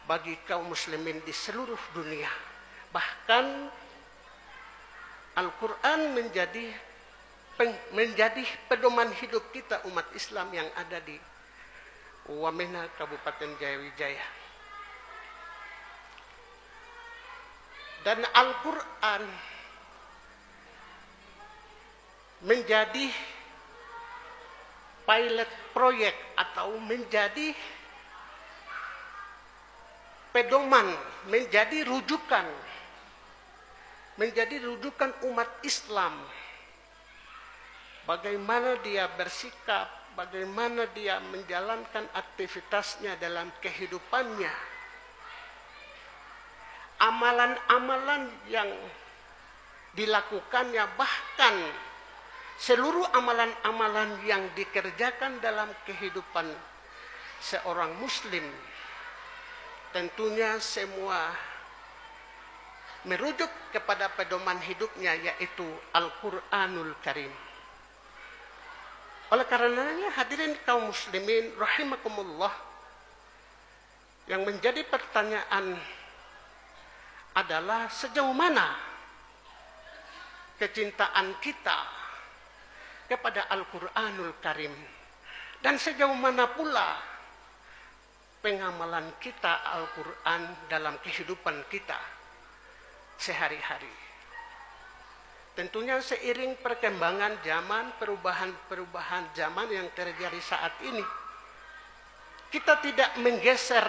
bagi kaum muslimin di seluruh dunia. Bahkan Al-Quran menjadi pedoman hidup kita umat Islam yang ada di Wamena, Kabupaten Jayawijaya. Dan Al-Quran menjadi pilot proyek atau menjadi pedoman, menjadi rujukan umat Islam. Bagaimana dia bersikap, bagaimana dia menjalankan aktivitasnya dalam kehidupannya. Amalan-amalan yang dilakukannya, bahkan seluruh amalan-amalan yang dikerjakan dalam kehidupan seorang muslim, tentunya semua merujuk kepada pedoman hidupnya, yaitu Al-Quranul Karim. Oleh karenanya, hadirin kaum muslimin rahimakumullah, yang menjadi pertanyaan adalah sejauh mana kecintaan kita kepada Al-Quranul Karim, dan sejauh mana pula pengamalan kita Al-Quran dalam kehidupan kita sehari-hari. Tentunya seiring perkembangan zaman, perubahan zaman yang terjadi saat ini, kita tidak menggeser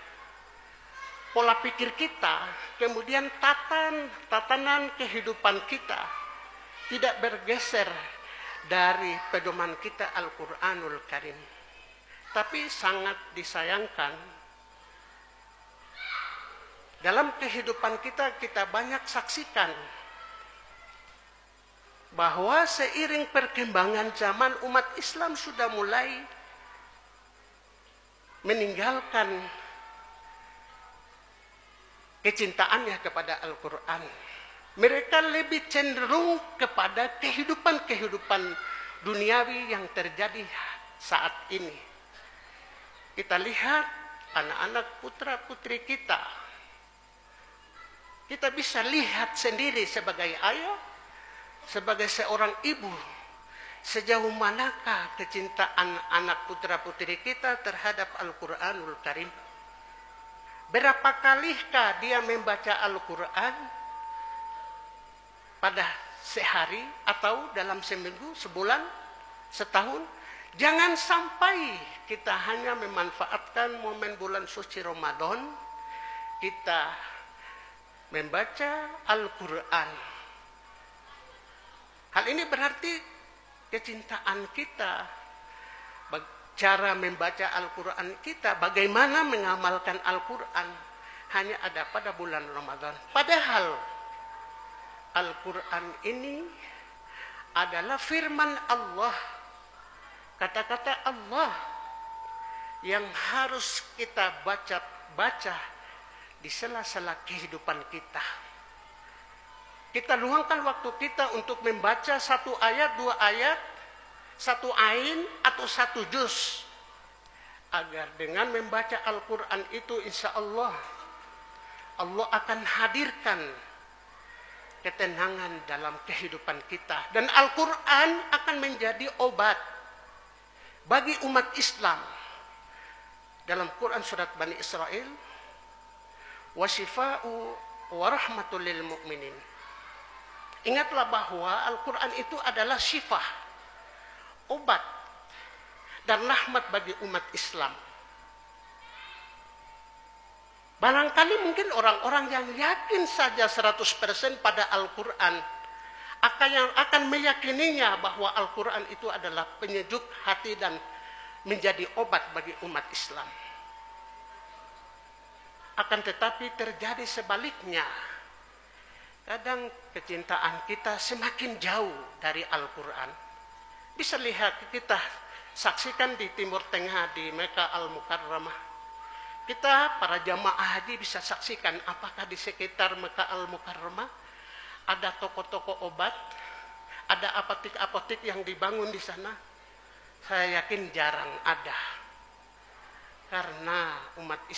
pola pikir kita, kemudian tatanan kehidupan kita tidak bergeser dari pedoman kita Al-Quranul Karim. Tapi sangat disayangkan, dalam kehidupan kita banyak saksikan bahwa seiring perkembangan zaman, umat Islam sudah mulai meninggalkan kecintaannya kepada Al-Quran. Mereka lebih cenderung kepada kehidupan duniawi yang terjadi saat ini. Kita lihat anak-anak putra-putri kita. Kita bisa lihat sendiri sebagai ayah, sebagai seorang ibu, sejauh manakah kecintaan anak putra-putri kita terhadap Al-Quranul Karim. Berapa kalikah dia membaca Al-Quran pada sehari atau dalam seminggu, sebulan, setahun? Jangan sampai kita hanya memanfaatkan momen bulan suci Ramadan, kita membaca Al-Quran. Hal ini berarti kecintaan kita, cara membaca Al-Quran kita, bagaimana mengamalkan Al-Quran, hanya ada pada bulan Ramadan. Padahal Al-Quran ini adalah firman Allah, kata-kata Allah yang harus kita baca di sela-sela kehidupan kita. Kita luangkan waktu kita untuk membaca satu ayat, dua ayat, satu ain atau satu juz, agar dengan membaca Al-Quran itu insya Allah akan hadirkan ketenangan dalam kehidupan kita, dan Al-Quran akan menjadi obat bagi umat Islam. Dalam Quran surat Bani Israel, wasyifa'u warahmatul lil mu'minin. Ingatlah bahwa Al-Quran itu adalah syifah, obat dan rahmat bagi umat Islam. Barangkali mungkin orang-orang yang yakin saja 100% pada Al-Quran akan meyakininya bahwa Al-Quran itu adalah penyejuk hati dan menjadi obat bagi umat Islam. Akan tetapi terjadi sebaliknya. Kadang kecintaan kita semakin jauh dari Al-Quran. Bisa lihat, kita saksikan di Timur Tengah, di Mekah Al-Mukarramah. Kita para jamaah haji bisa saksikan apakah di sekitar Mekah Al-Mukarramah ada toko-toko obat, ada apotek-apotek yang dibangun di sana. Saya yakin jarang ada. Karena umat